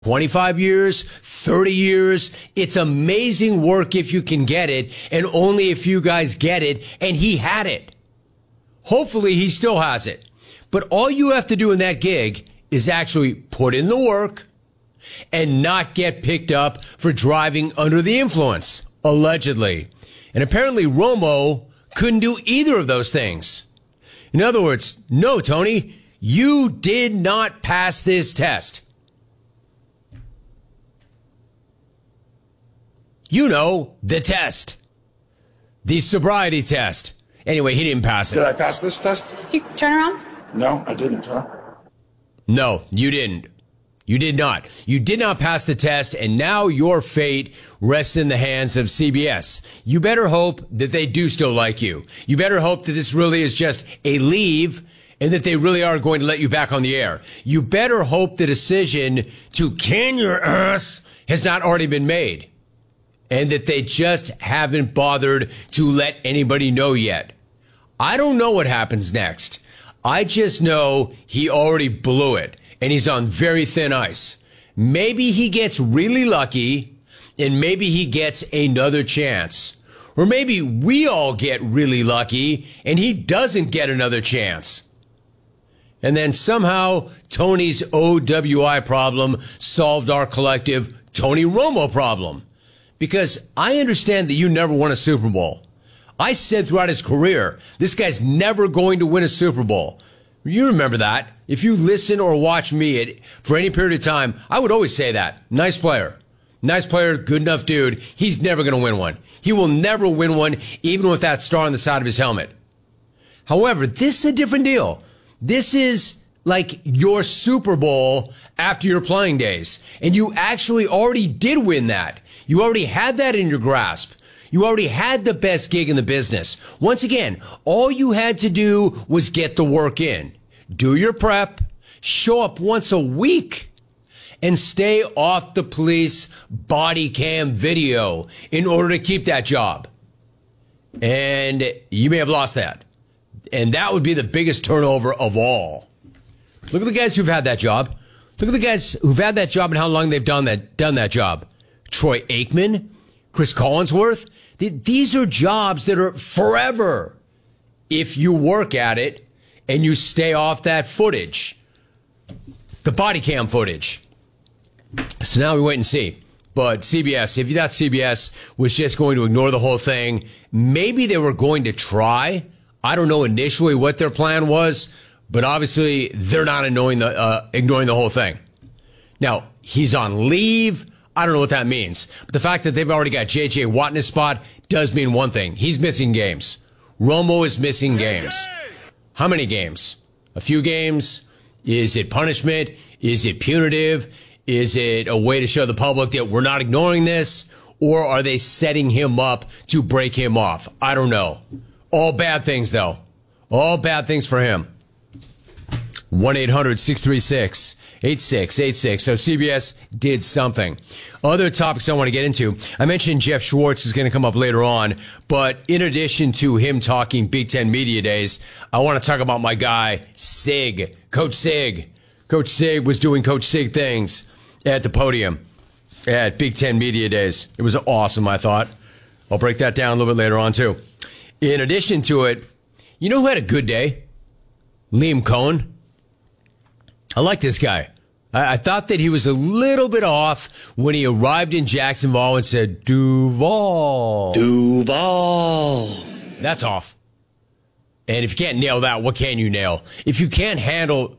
25 years, 30 years. It's amazing work if you can get it, and only if you guys get it, and he had it. Hopefully he still has it. But all you have to do in that gig is actually put in the work and not get picked up for driving under the influence, allegedly. And apparently Romo couldn't do either of those things. In other words, no, Tony, you did not pass this test. You know, the test. The sobriety test. Anyway, he didn't pass it. Did I pass this test? You turn around? No, I didn't, huh? No, you didn't. You did not. You did not pass the test, and now your fate rests in the hands of CBS. You better hope that they do still like you. You better hope that this really is just a leave and that they really are going to let you back on the air. You better hope the decision to can your ass has not already been made, and that they just haven't bothered to let anybody know yet. I don't know what happens next. I just know he already blew it, and he's on very thin ice. Maybe he gets really lucky, and maybe he gets another chance. Or maybe we all get really lucky, and he doesn't get another chance. And then somehow Tony's OWI problem solved our collective Tony Romo problem. Because I understand that you never won a Super Bowl. I said throughout his career, this guy's never going to win a Super Bowl. You remember that. If you listen or watch me for any period of time, I would always say that. Nice player. Nice player, good enough dude. He's never going to win one. He will never win one, even with that star on the side of his helmet. However, this is a different deal. This is like your Super Bowl after your playing days. And you actually already did win that. You already had that in your grasp. You already had the best gig in the business. Once again, all you had to do was get the work in. Do your prep, show up once a week, and stay off the police body cam video in order to keep that job. And you may have lost that. And that would be the biggest turnover of all. Look at the guys who've had that job. Look at the guys who've had that job and how long they've done that job. Troy Aikman, Chris Collinsworth. These are jobs that are forever if you work at it and you stay off that footage, the body cam footage. So now we wait and see. But CBS, if you thought CBS was just going to ignore the whole thing, maybe they were going to try. I don't know initially what their plan was, but obviously they're not ignoring the whole thing. Now, he's on leave. I don't know what that means. But the fact that they've already got J.J. Watt in his spot does mean one thing. He's missing games. Romo is missing games. How many games? A few games? Is it punishment? Is it punitive? Is it a way to show the public that we're not ignoring this? Or are they setting him up to break him off? I don't know. All bad things, though. All bad things for him. 1-800-636-8686. So CBS did something. Other topics I want to get into. I mentioned Jeff Schwartz is going to come up later on, but in addition to him talking Big Ten Media Days, I want to talk about my guy, Sig. Coach Sig. Coach Sig was doing Coach Sig things at the podium at Big Ten Media Days. It was awesome, I thought. I'll break that down a little bit later on, too. In addition to it, you know who had a good day? Liam Cohen. I like this guy. I thought that he was a little bit off when he arrived in Jacksonville and said, Duval. Duval. That's off. And if you can't nail that, what can you nail? If you can't handle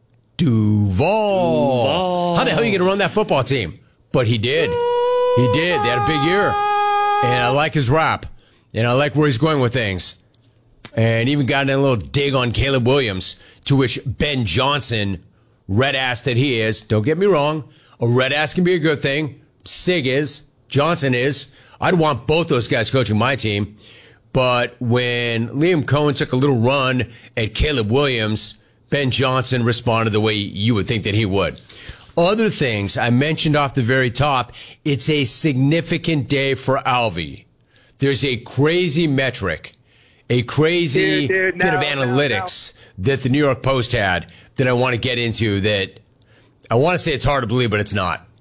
Duval, how the hell are you going to run that football team? But he did. He did. They had a big year. And I like his rap. And I like where he's going with things. And even got in a little dig on Caleb Williams, to which Ben Johnson, red ass that he is, don't get me wrong, a red ass can be a good thing. Sig is, Johnson is. I'd want both those guys coaching my team. But when Liam Cohen took a little run at Caleb Williams, Ben Johnson responded the way you would think that he would. Other things I mentioned off the very top, it's a significant day for Alvy. There's a crazy metric, a crazy bit of analytics that the New York Post had that I want to get into that I want to say it's hard to believe, but it's not.